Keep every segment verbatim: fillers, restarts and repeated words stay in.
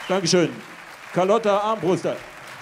Dankeschön. Carlotta Armbruster.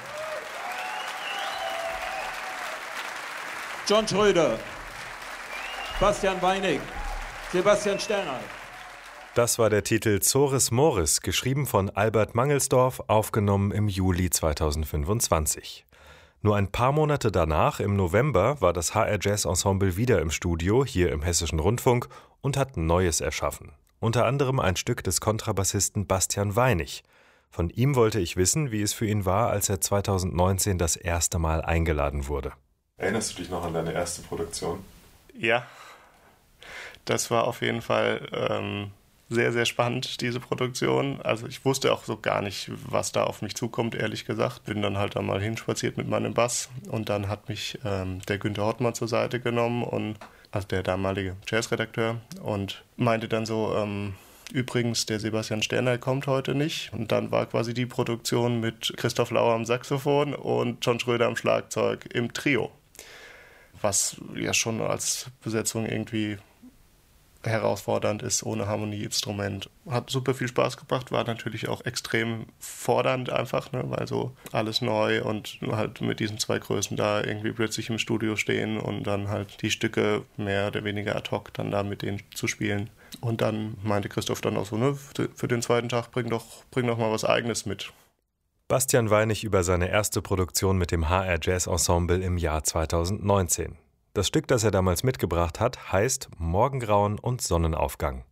John Schröder. Bastian Weinig. Sebastian Sterner. Das war der Titel Zores Mores, geschrieben von Albert Mangelsdorf, aufgenommen im Juli zweitausendfünfundzwanzig. Nur ein paar Monate danach, im November, war das H R Jazz Ensemble wieder im Studio, hier im Hessischen Rundfunk, und hat Neues erschaffen. Unter anderem ein Stück des Kontrabassisten Bastian Weinig. Von ihm wollte ich wissen, wie es für ihn war, als er zweitausendneunzehn das erste Mal eingeladen wurde. Erinnerst du dich noch an deine erste Produktion? Ja, das war auf jeden Fall ähm, sehr, sehr spannend, diese Produktion. Also ich wusste auch so gar nicht, was da auf mich zukommt, ehrlich gesagt. Bin dann halt einmal hinspaziert mit meinem Bass und dann hat mich ähm, der Günther Hottmann zur Seite genommen, und also der damalige Jazzredakteur, und meinte dann so, ähm, übrigens, der Sebastian Sterner kommt heute nicht. Und dann war quasi die Produktion mit Christoph Lauer am Saxophon und John Schröder am Schlagzeug im Trio. Was ja schon als Besetzung irgendwie herausfordernd ist, ohne Harmonieinstrument. Hat super viel Spaß gebracht, war natürlich auch extrem fordernd einfach, ne, weil so alles neu und halt mit diesen zwei Größen da irgendwie plötzlich im Studio stehen und dann halt die Stücke mehr oder weniger ad hoc dann da mit denen zu spielen. Und dann meinte Christoph dann auch so, ne, für den zweiten Tag bring doch, bring doch mal was Eigenes mit. Bastian Weinig über seine erste Produktion mit dem H R Jazz Ensemble im Jahr zweitausendneunzehn. Das Stück, das er damals mitgebracht hat, heißt Morgengrauen und Sonnenaufgang.